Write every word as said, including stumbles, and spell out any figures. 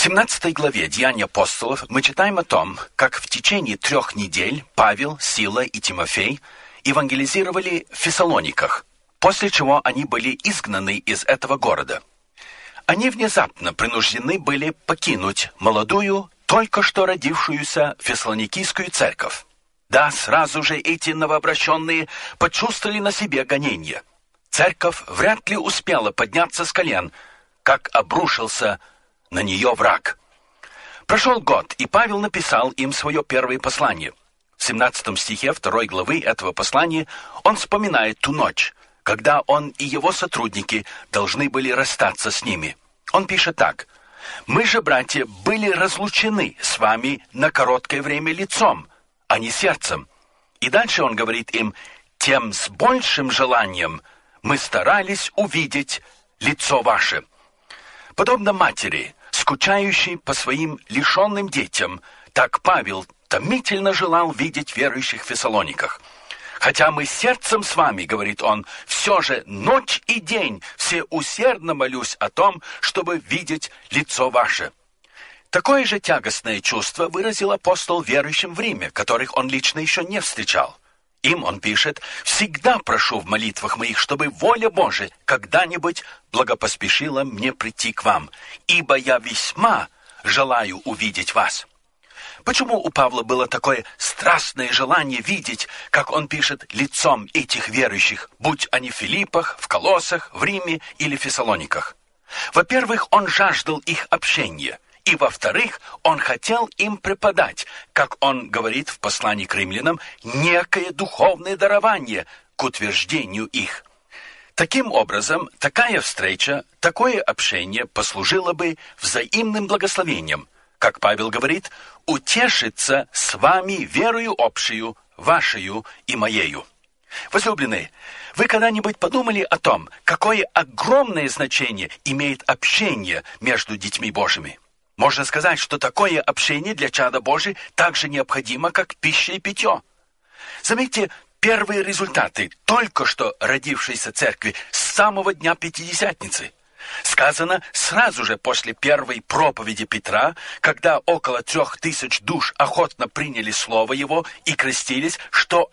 семнадцатой главе Деяний апостолов мы читаем о том, как в течение трех недель Павел, Сила и Тимофей евангелизировали в Фессалониках, после чего они были изгнаны из этого города. Они внезапно принуждены были покинуть молодую, только что родившуюся Фессалоникийскую церковь. Да, сразу же эти новообращенные почувствовали на себе гонение. Церковь вряд ли успела подняться с колен, как обрушился на нее враг. Прошел год, и Павел написал им свое первое послание. В семнадцатом стихе второй главы этого послания он вспоминает ту ночь, когда он и его сотрудники должны были расстаться с ними. Он пишет так: «Мы же, братья, были разлучены с вами на короткое время лицом, а не сердцем». И дальше он говорит им: «Тем с большим желанием мы старались увидеть лицо ваше». Подобно матери, скучающей по своим лишенным детям, так Павел томительно желал видеть верующих в Фессалониках. «Хотя мы сердцем с вами, — говорит он, — все же ночь и день все усердно молюсь о том, чтобы видеть лицо ваше». Такое же тягостное чувство выразил апостол верующим в Риме, которых он лично еще не встречал. Им он пишет: «Всегда прошу в молитвах моих, чтобы воля Божия когда-нибудь благопоспешила мне прийти к вам, ибо я весьма желаю увидеть вас». Почему у Павла было такое страстное желание видеть, как он пишет, лицом этих верующих, будь они в Филиппах, в Колоссах, в Риме или в Фессалониках? Во-первых, он жаждал их общения, и, во-вторых, он хотел им преподать, как он говорит в послании к римлянам, некое духовное дарование к утверждению их. Таким образом, такая встреча, такое общение послужило бы взаимным благословением, как Павел говорит, «утешиться с вами верою общую, вашею и моею». Возлюбленные, вы когда-нибудь подумали о том, какое огромное значение имеет общение между детьми Божьими? Можно сказать, что такое общение для чада Божия так же необходимо, как пища и питье. Заметьте первые результаты только что родившейся церкви с самого дня Пятидесятницы. Сказано сразу же после первой проповеди Петра, когда около трех тысяч душ охотно приняли слово его и крестились, что